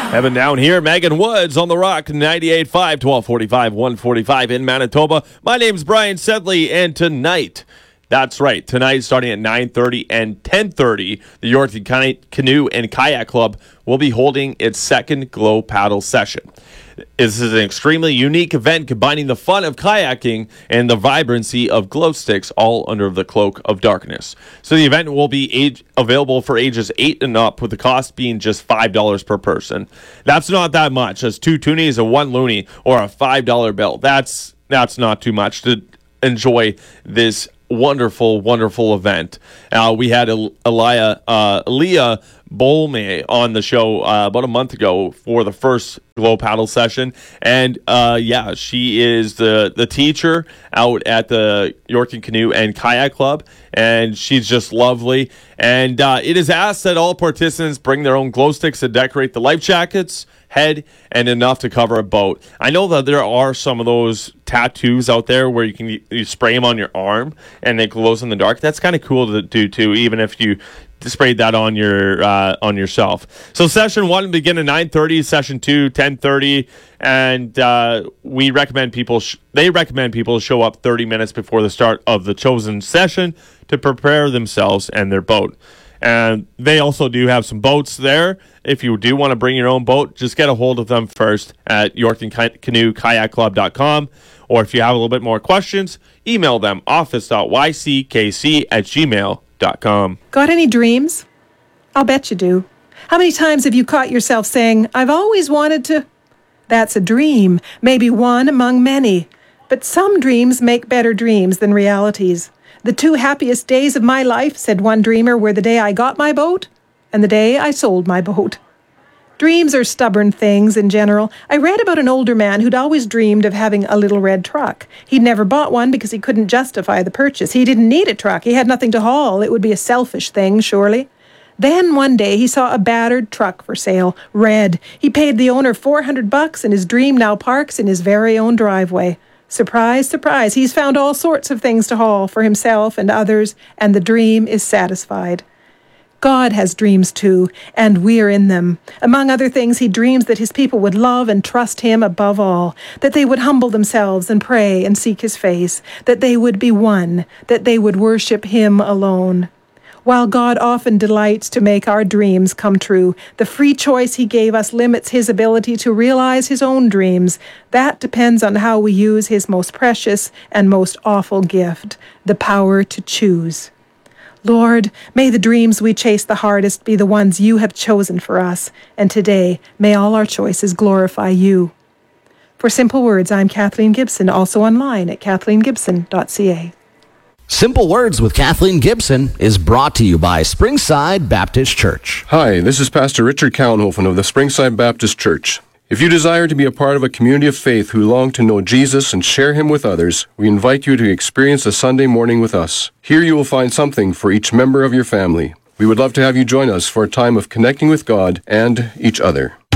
Heaven down here, Megan Woods on the Rock, 98.5, 1245, 145 in Manitoba. My name's Brian Sedley, and tonight, that's right, tonight starting at 9:30 and 10:30, the Yorkton Canoe and Kayak Club will be holding its second Glow Paddle session. This is an extremely unique event combining the fun of kayaking and the vibrancy of glow sticks, all under the cloak of darkness. So the event will be available for ages 8 and up, with the cost being just $5 per person. That's not that much. That's 2 toonies, a 1 loonie, or a $5 bill. That's not too much to enjoy this wonderful, wonderful event. We had Aaliyah Bolme on the show about a month ago for the first Glow Paddle session, and she is the teacher out at the Yorkton Canoe and Kayak Club, and she's just lovely. And it is asked that all participants bring their own glow sticks to decorate the life jackets, head, and enough to cover a boat. I know that there are some of those tattoos out there where you spray them on your arm and it glows in the dark. That's kind of cool to do too, even if you sprayed that on yourself. So session 1 begin at 9:30, session 2 10:30, and we recommend they recommend people show up 30 minutes before the start of the chosen session to prepare themselves and their boat. And they also do have some boats there. If you do want to bring your own boat, just get a hold of them first at YorktonCanoeKayakClub.com. Or if you have a little bit more questions, email them office.yckc@gmail.com. Got any dreams? I'll bet you do. How many times have you caught yourself saying, I've always wanted to... That's a dream, maybe one among many. But some dreams make better dreams than realities. The 2 happiest days of my life, said one dreamer, were the day I got my boat and the day I sold my boat. Dreams are stubborn things in general. I read about an older man who'd always dreamed of having a little red truck. He'd never bought one because he couldn't justify the purchase. He didn't need a truck. He had nothing to haul. It would be a selfish thing, surely. Then one day he saw a battered truck for sale, red. He paid the owner $400 and his dream now parks in his very own driveway. Surprise, surprise, he's found all sorts of things to haul for himself and others, and the dream is satisfied. God has dreams too, and we're in them. Among other things, he dreams that his people would love and trust him above all, that they would humble themselves and pray and seek his face, that they would be one, that they would worship him alone. While God often delights to make our dreams come true, the free choice he gave us limits his ability to realize his own dreams. That depends on how we use his most precious and most awful gift, the power to choose. Lord, may the dreams we chase the hardest be the ones you have chosen for us, and today may all our choices glorify you. For Simple Words, I'm Kathleen Gibson, also online at kathleengibson.ca. Simple Words with Kathleen Gibson is brought to you by Springside Baptist Church. Hi, this is Pastor Richard Kallenhofen of the Springside Baptist Church. If you desire to be a part of a community of faith who long to know Jesus and share him with others, we invite you to experience a Sunday morning with us. Here you will find something for each member of your family. We would love to have you join us for a time of connecting with God and each other.